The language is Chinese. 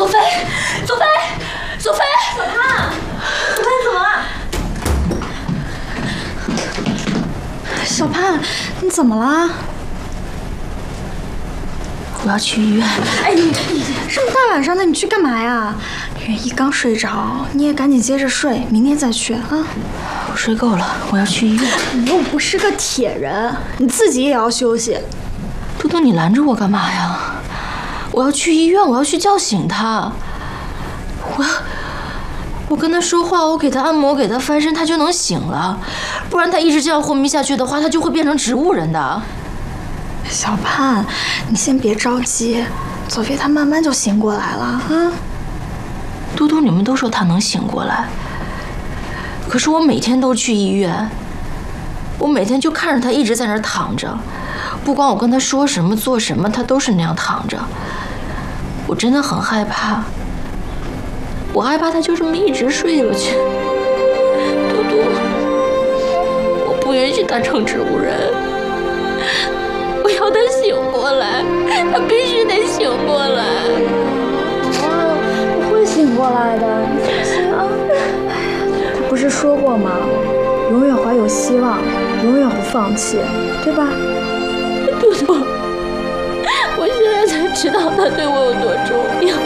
左飞，左飞，左飞， 小胖，左飞怎么了？ 小盼，你怎么了？ 我要去医院。 哎，你这么大晚上的，你去干嘛呀？元一刚睡着，你也赶紧接着睡，明天再去啊。 我睡够了，我要去医院。 你又不是个铁人，你自己也要休息。 嘟嘟，你拦着我干嘛呀？我要去医院，我要去叫醒他。我跟他说话，我给他按摩，给他翻身，他就能醒了。不然他一直这样昏迷下去的话，他就会变成植物人的。 小盼，你先别着急，左飞他慢慢就醒过来了啊。 嘟嘟，你们都说他能醒过来，可是我每天都去医院，我每天就看着他一直在那儿躺着，不管我跟他说什么做什么，他都是那样躺着。我真的很害怕，我害怕他就这么一直睡下去。嘟嘟，我不允许他成植物人，我要他醒过来，他必须得醒过来。 我会醒过来的，你放心啊。哎呀，他不是说过吗？永远怀有希望，永远不放弃，对吧？ 嘟嘟，我现在才知道他对我有多重要。